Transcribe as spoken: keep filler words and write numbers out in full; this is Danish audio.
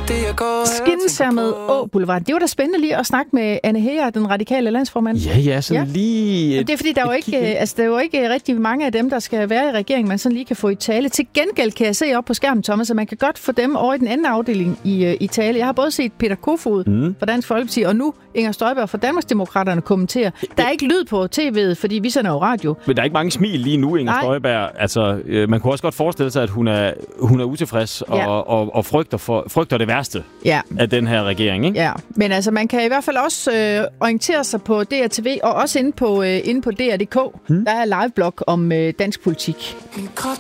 Skinsammet Å Boulevard. Det var da spændende lige at snakke med Anne Heger, den radikale landsformand. Ja, ja, sådan ja. lige... Det er fordi, der er, jo ikke, altså, der er jo ikke rigtig mange af dem, der skal være i regeringen, man sådan lige kan få i tale. Til gengæld kan jeg se op på skærmen, Thomas, at man kan godt få dem over i den anden afdeling i, i tale. Jeg har både set Peter Kofod mm. fra Dansk Folkeparti, og nu Inger Støjberg fra Danmarksdemokraterne kommentere. Der er ikke lyd på tv'et, fordi vi sender jo radio. Men der er ikke mange smil lige nu, Inger Nej. Støjberg. Altså, øh, man kunne også godt forestille sig, at hun er, hun er utilfreds og, ja. og, og, og frygter, for, frygter det værste ja. af den her regering, ikke? Ja, men altså, man kan i hvert fald også øh, orientere sig på D R T V, og også inde på, øh, inde på D R punktum D K. Hmm? Der er live-blog om øh, dansk politik.